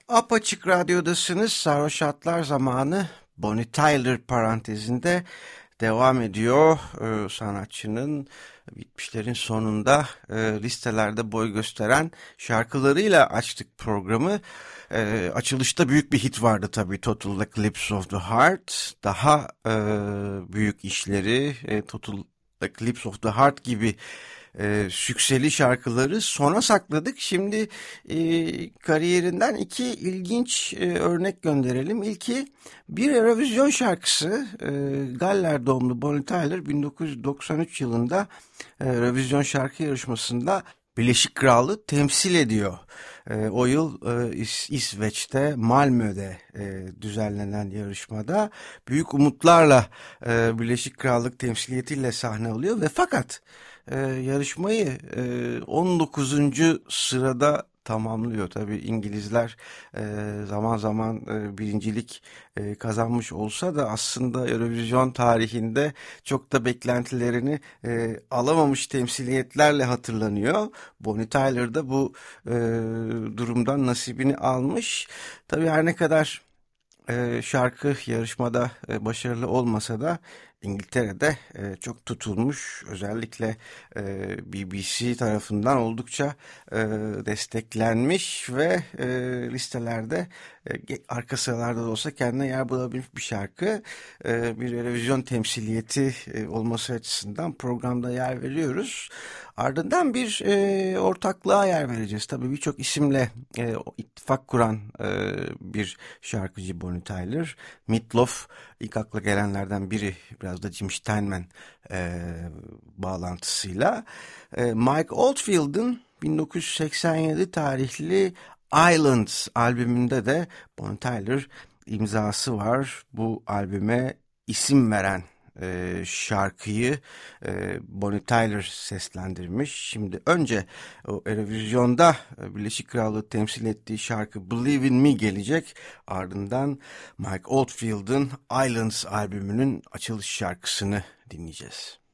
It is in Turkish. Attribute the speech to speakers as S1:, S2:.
S1: Apaçık Radyo'dasınız. Sarhoş Atlar zamanı Bonnie Tyler parantezinde devam ediyor. Sanatçının 70'lerin sonunda listelerde boy gösteren şarkılarıyla açtık programı. Açılışta büyük bir hit vardı tabii, Total Eclipse of the Heart. Daha büyük işleri, Total Eclipse of the Heart gibi sükseli şarkıları sona sakladık. Şimdi kariyerinden iki ilginç örnek gönderelim. İlki bir Eurovision şarkısı. Galler doğumlu Bonnie Tyler 1993 yılında Eurovision şarkı yarışmasında Birleşik Krallığı temsil ediyor. O yıl İsveç'te, Malmö'de düzenlenen yarışmada büyük umutlarla Birleşik Krallık temsiliyetiyle sahne alıyor ve fakat yarışmayı 19. sırada tamamlıyor. Tabii İngilizler zaman zaman birincilik kazanmış olsa da aslında Eurovision tarihinde çok da beklentilerini alamamış temsiliyetlerle hatırlanıyor. Bonnie Tyler da bu durumdan nasibini almış. Tabii her ne kadar şarkı yarışmada başarılı olmasa da İngiltere'de çok tutulmuş. Özellikle BBC tarafından oldukça desteklenmiş ve listelerde arka sıralarda da olsa kendine yer bulabilmiş bir şarkı. Bir Eurovision temsiliyeti olması açısından programda yer veriyoruz. Ardından bir ortaklığa yer vereceğiz. Tabii birçok isimle ittifak kuran bir şarkıcı Bonnie Tyler. Meat Loaf ilk akla gelenlerden biri, biraz da Jim Steinman bağlantısıyla. Mike Oldfield'ın 1987 tarihli Islands albümünde de Bonnie Tyler imzası var. Bu albüme isim veren şarkıyı Bonnie Tyler seslendirmiş. Şimdi önce o Eurovision'da Birleşik Krallığı temsil ettiği şarkı Believe in Me gelecek. Ardından Mike Oldfield'ın Islands albümünün açılış şarkısını dinleyeceğiz.